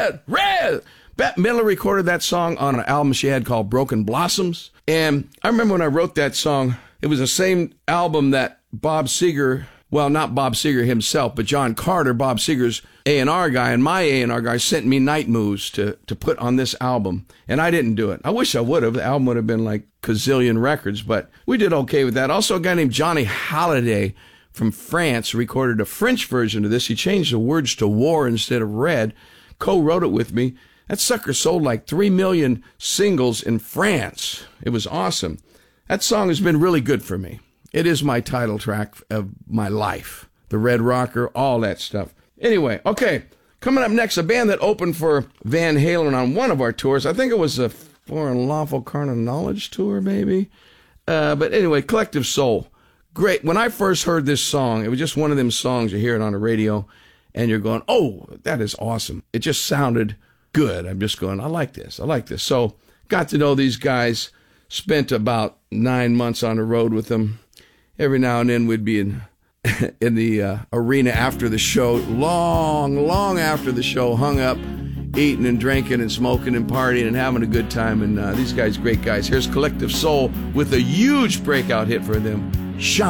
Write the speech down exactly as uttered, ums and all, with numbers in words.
Red, Red. Bette Midler recorded that song on an album she had called Broken Blossoms. And I remember when I wrote that song, it was the same album that Bob Seger, well, not Bob Seger himself, but John Carter, Bob Seger's A and R guy, and my A and R guy sent me Night Moves to, to put on this album. And I didn't do it. I wish I would have. The album would have been like gazillion records, but we did okay with that. Also, a guy named Johnny Halliday from France recorded a French version of this. He changed the words to war instead of red, co-wrote it with me. That sucker sold like three million singles in France. It was awesome. That song has been really good for me. It is my title track of my life. The Red Rocker, all that stuff. Anyway, okay, coming up next, a band that opened for Van Halen on one of our tours. I think it was a For Unlawful Carnal Knowledge tour, maybe. Uh, but anyway, Collective Soul. Great. When I first heard this song, it was just one of them songs you hear it on the radio, and you're going, oh, that is awesome. It just sounded good. I'm just going, I like this. I like this. So got to know these guys, spent about nine months on the road with them. Every now and then we'd be in in the uh, arena after the show, long, long after the show, hung up, eating and drinking and smoking and partying and having a good time. And uh, these guys, great guys. Here's Collective Soul with a huge breakout hit for them, Shine.